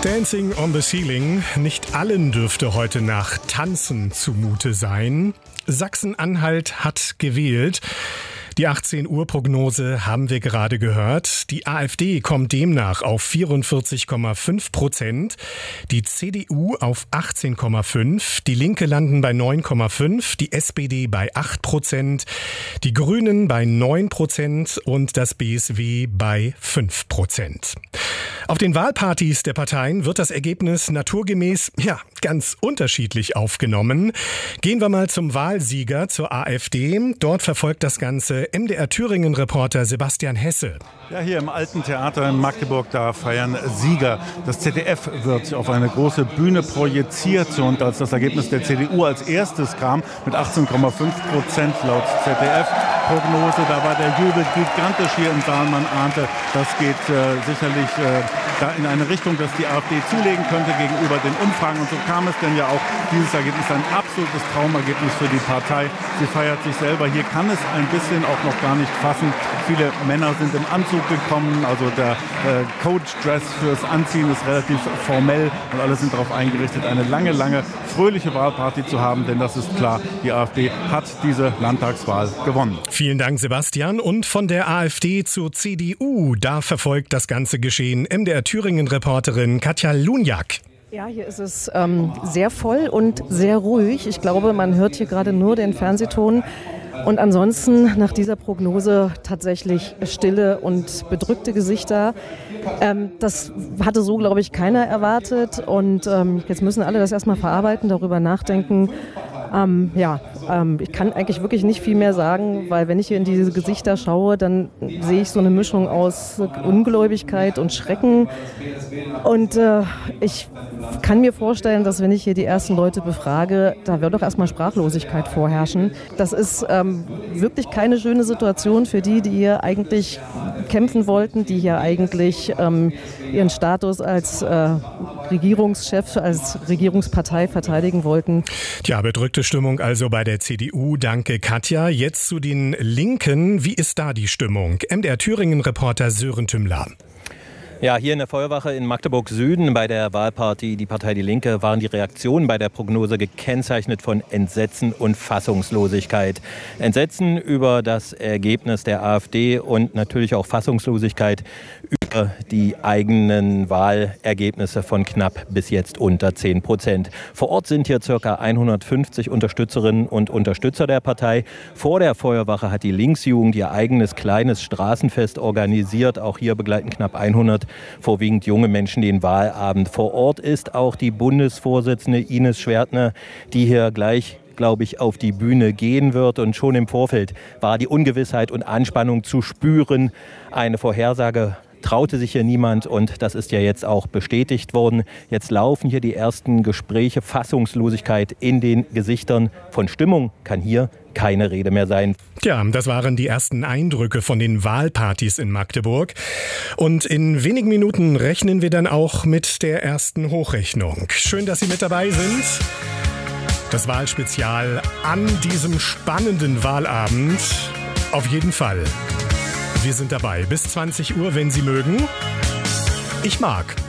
Dancing on the Ceiling. Nicht allen dürfte heute nach Tanzen zumute sein. Sachsen-Anhalt hat gewählt. Die 18 Uhr Prognose haben wir gerade gehört. Die AfD kommt demnach auf 44,5%, die CDU auf 18,5%, die Linke landen bei 9,5%, die SPD bei 8%, die Grünen bei 9% und das BSW bei 5%. Auf den Wahlpartys der Parteien wird das Ergebnis naturgemäß, ganz unterschiedlich aufgenommen. Gehen wir mal zum Wahlsieger, zur AfD. Dort verfolgt das Ganze MDR-Thüringen-Reporter Sebastian Hesse. Ja, hier im Alten Theater in Magdeburg, da feiern Sieger. Das ZDF wird auf eine große Bühne projiziert. Und als das Ergebnis der CDU als erstes kam, mit 18,5% laut ZDF-Prognose, da war der Jubel gigantisch hier im Saal. Man ahnte, das geht sicherlich da in eine Richtung, dass die AfD zulegen könnte gegenüber den Umfragen. Und so kam es denn ja auch. Dieses Ergebnis ein absolutes Traumergebnis für die Partei. Sie feiert sich selber. Hier kann es ein bisschen auch noch gar nicht fassen. Viele Männer sind im Anzug gekommen. Also der Coach-Dress fürs Anziehen ist relativ formell. Und alle sind darauf eingerichtet, eine lange, lange fröhliche Wahlparty zu haben. Denn das ist klar, die AfD hat diese Landtagswahl gewonnen. Vielen Dank, Sebastian. Und von der AfD zur CDU, da verfolgt das ganze Geschehen MDR-Thüringen-Reporterin Katja Lunjak. Ja, hier ist es sehr voll und sehr ruhig. Ich glaube, man hört hier gerade nur den Fernsehton. Und ansonsten nach dieser Prognose tatsächlich stille und bedrückte Gesichter. Das hatte so, glaube ich, keiner erwartet. Und jetzt müssen alle das erstmal verarbeiten, darüber nachdenken. Ich kann eigentlich wirklich nicht viel mehr sagen, weil wenn ich hier in diese Gesichter schaue, dann sehe ich so eine Mischung aus Ungläubigkeit und Schrecken. Und ich kann mir vorstellen, dass wenn ich hier die ersten Leute befrage, da wird doch erstmal Sprachlosigkeit vorherrschen. Das ist wirklich keine schöne Situation für die hier eigentlich kämpfen wollten, die hier eigentlich ihren Status als Regierungschef, als Regierungspartei verteidigen wollten. Tja, bedrückte Stimmung also bei der CDU. Danke, Katja. Jetzt zu den Linken. Wie ist da die Stimmung? MDR-Thüringen-Reporter Sören Tümmler. Ja, hier in der Feuerwache in Magdeburg Süden bei der Wahlparty Die Partei Die Linke waren die Reaktionen bei der Prognose gekennzeichnet von Entsetzen und Fassungslosigkeit. Entsetzen über das Ergebnis der AfD und natürlich auch Fassungslosigkeit über die eigenen Wahlergebnisse von knapp bis jetzt unter 10%. Vor Ort sind hier ca. 150 Unterstützerinnen und Unterstützer der Partei. Vor der Feuerwache hat die Linksjugend ihr eigenes kleines Straßenfest organisiert. Auch hier begleiten knapp 100 vorwiegend junge Menschen den Wahlabend. Vor Ort ist auch die Bundesvorsitzende Ines Schwertner, die hier gleich, glaube ich, auf die Bühne gehen wird. Und schon im Vorfeld war die Ungewissheit und Anspannung zu spüren. Eine Vorhersage traute sich hier niemand und das ist ja jetzt auch bestätigt worden. Jetzt laufen hier die ersten Gespräche, Fassungslosigkeit in den Gesichtern. Von Stimmung kann hier keine Rede mehr sein. Tja, das waren die ersten Eindrücke von den Wahlpartys in Magdeburg. Und in wenigen Minuten rechnen wir dann auch mit der ersten Hochrechnung. Schön, dass Sie mit dabei sind. Das Wahlspezial an diesem spannenden Wahlabend. Auf jeden Fall. Wir sind dabei bis 20 Uhr, wenn Sie mögen. Ich mag.